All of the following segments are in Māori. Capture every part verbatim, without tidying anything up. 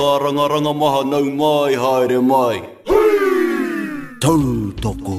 Ranga maha nau mai haere mai. Tau toko.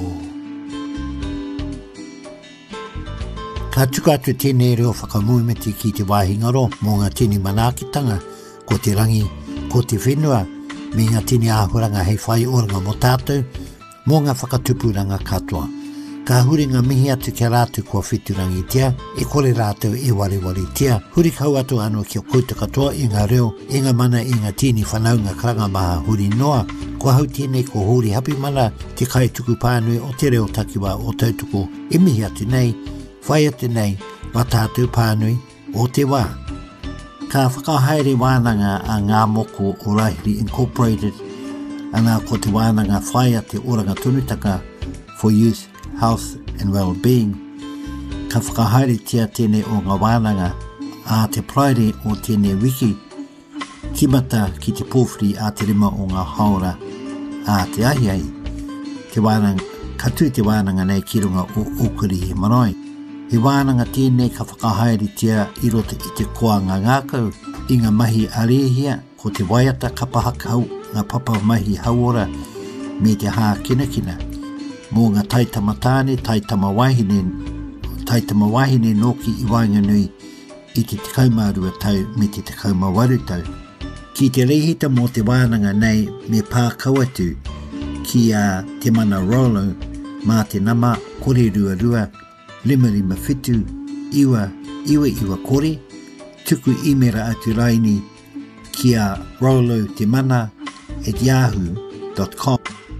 Ka tuka atu tēnei reo whakamuimeti ki te wāhingaro mō ngā tini manākitanga, ko te rangi, ko te whenua, me ngā tini āhuranga hei whai oranga mo tātou, mō ngā whakatupuranga katoa. Ka huri ngā mihi atu kia rātu kua whiturangi tia, e kore rātou e wari wari tia, huri kau atu anō kia kouta katoa i ngā reo, e ngā mana i ngā tini whanaunga karanga maha huri noa, kua hau tēnei ko huri hapi mana te kai tuku pānui o te reo takiwa o tautuko, e mihi atu nei, whai atu nei, wa tātou pānui o te wā. Ka whakahaere wānanga a ngā moko o Rahiri Incorporated, ana ko te wānanga whai ate oranga tunutaka for youth, health and well-being. Ka whakahaere tia tēnei o ngā wānanga a te praere o tēnei wiki, kimata ki te pōwhiri a te rima o ngā haora a te ahiai. Te wānanga, katu te wānanga nei ki runga o Okuri he marae. He wānanga tēnei ka whakahaere tia i roto i te koanga ngākau, i ngā mahi arehia, ko te waiata kapahakau, ngā papa mahi hauora, me te hā kina kina. Mō ngā taitama tāne, taitama wahine, taitama wahine noki i Wainganui i te tekaumārua tau me te tekaumawaru tau. Ki te rehita mō te wānanga nei me pā kauatu ki a te mana Rolo mā te nama kore rua rua, lima lima whitu, iwa, iwa iwa kore, tuku imera atu raini ki a Rolo te mana at yahoo dot com.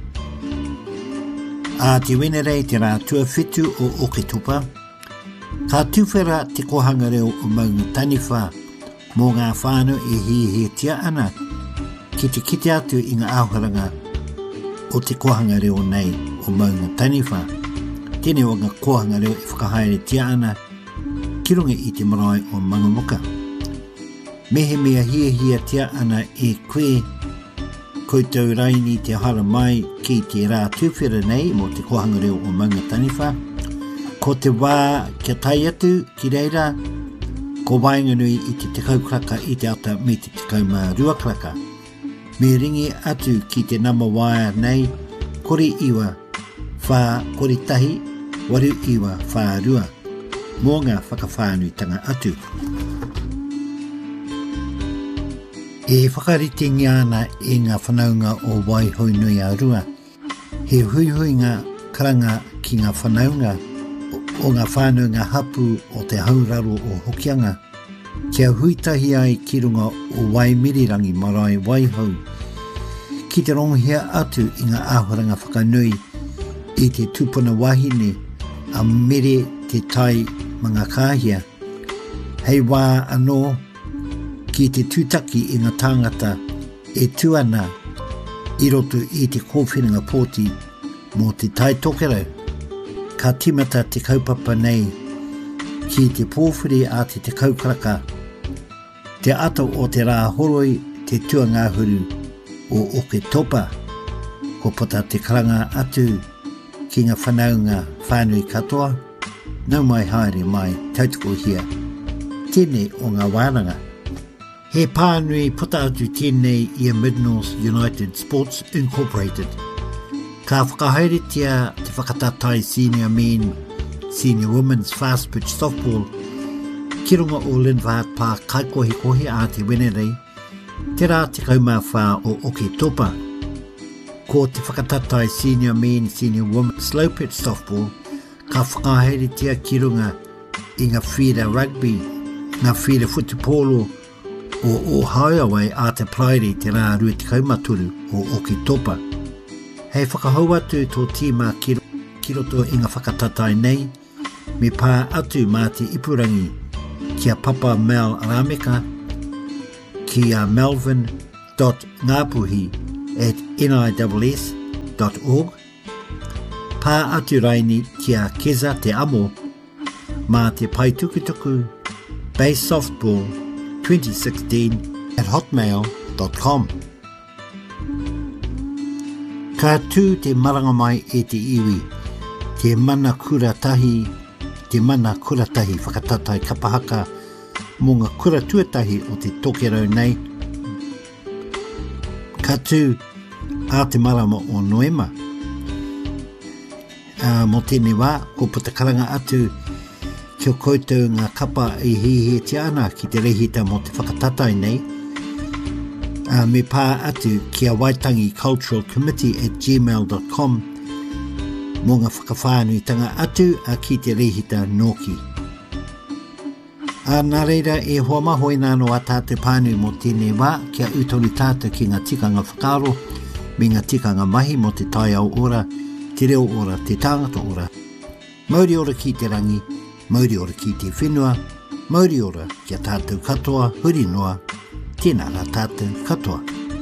A te wenerei te rā tua whitu o Oketopa, ka tuwhera te kohanga reo o maunga taniwha mō ngā whānau e he he tia ana ki te kite atu i ngā āhuranga o te kohanga reo nei o maunga taniwha. Tēnei o ngā kohanga reo e whakahaere tia ana ki runga i te marae o Mangamuka. Mehe mea hia hia tia ana e koe koutou raini te hara mai ki te rā tuwhera nei mo te kohanga reo o maunga taniwha. Ko te wā kia tai atu ki reira, ko Wainganui i te tekau kraka i te ata me te tekau mā rua kraka. Me ringi atu ki te nama waia nei, kore iwa, whā kore tahi, waru iwa, whā rua. Mō ngā whakawhānui tanga atu. E whakarite ngiana e ngā whanaunga o Waihoinui a rua. He huihuinga karanga ki ngā whanaunga o ngā whānunga hapu o te hauraro o Hokianga. Kia huitahi ai ki runga o Waimirirangi marae Waihau. Ki te ronghia atu i ngā āhuranga whakanui i te tupuna wahine a mere te tai mga kāhia. Hei wā anō ki te tūtaki i ngā tāngata e tuana i roto i te kōwhiringa pōti mō te tai tokerau. Ka timata te kaupapa nei ki te pōwhiri a te te kaukaraka. Te ato o te rā horoi te tuangāhuru o Oketopa. Ko pota te karanga atu ki ngā whanaunga whānui katoa. Nau mai haere mai tautoko hia. Tēnei o ngā wānanga. He pānui puta atu tēnei i a Mid-North United Sports Incorporated. Ka whakahaere tia te whakatatai senior men, senior women's fast pitch softball, ki runga o Linvaat Park kaikohi kohi a te wenerei, te rā te kaumawha o Oketopa. Ko te whakatatai senior men, senior women's slow pitch softball, ka whakahaere tia ki runga i ngā whira rugby, ngā whira futupolo, o Ohio a te praere te rā rua te kaumaturu o Oketopa. Hei whakahau atu tō tīma ki, ki roto i ngā whakatatai nei, me pā atu mā te ipurangi ki a Papa Mel Rameka, ki a melvin dot ngapuhi at n i s s dot org, pā atu raini ki a Keza te amo, mā te paitukutuku Base Softball twenty sixteen at hotmail dot com. Ka tū te maranga mai e te iwi, te mana kura tahi, te mana kura tahi whakatatai kapahaka mō ngā kura tuatahi o te tokerau nei. Katu a te marama o Noema. Uh, mo tēnei wā, ko putakaranga atu ki o koutou ngā kapa i hihi te ana ki te rehita mo te whakatatai nei. Uh, me pā atu ki a Waitangi Cultural Committee at gmail dot com mo ngā whakawhānuitanga atu a ki te rehita Noki. A nā reira e hoa maho i nāno a tātou pānu mo tēnei wā kia utori tātou ki ngā tikanga whakaro me ngā tikanga mahi mo te tai au ora, te reo ora, te tāngata ora. Mauri ora ki te rangi, mauri ora ki te whenua, mauri ora kia tātou katoa, huri noa, tēnā rā tātou katoa.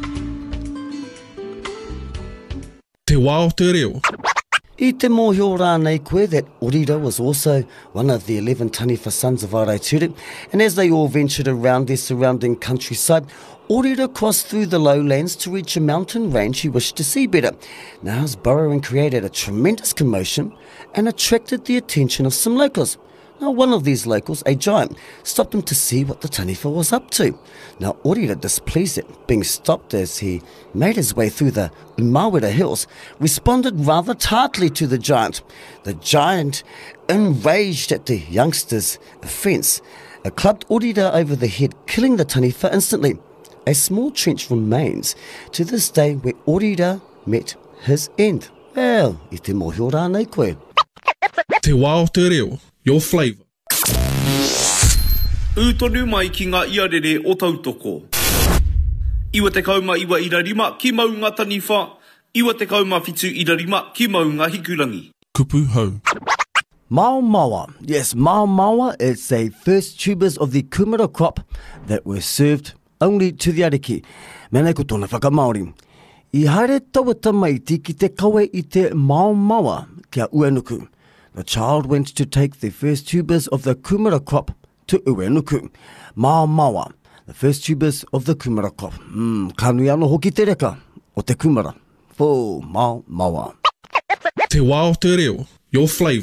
Te wā o te reo. I te mōhio rānei koe that Orira was also one of the eleven Taniwha sons of Araituru, and as they all ventured around their surrounding countryside, Orira crossed through the lowlands to reach a mountain range he wished to see better. Now his burrowing created a tremendous commotion and attracted the attention of some locals. Now one of these locals, a giant, stopped him to see what the Taniwha was up to. Now Orira, displeased at being stopped as he made his way through the Umawera hills, responded rather tartly to the giant. The giant, enraged at the youngster's offence, clubbed Orira over the head, killing the Taniwha instantly. A small trench remains to this day where Orira met his end. Well, I te mōhio rānei koe. Te wā o te reo. Your flavour. Ūtonu mai ki ngā iarere o tautoko. Iwa te kauma iwa irarima ki mau ngā Taniwha. Iwa te kauma fitu irarima ki mau ngā hikurangi. Kupu hau. Mao Mawa. Yes, Mao Mawa is a first tubers of the kumara crop that were served only to the ariki. Mēnei ko tōna whakamaori. I haere taua tamaiti ki te kawe i te Mao Mawa kia Uenuku. The child went to take the first tubers of the kumara crop to Uenuku. Mao Mawa, the first tubers of the kumara crop. Mm, kanui ano hoki te reka o te kumara. Fō Mao Mawa. Te wā o te reo. Your flavour.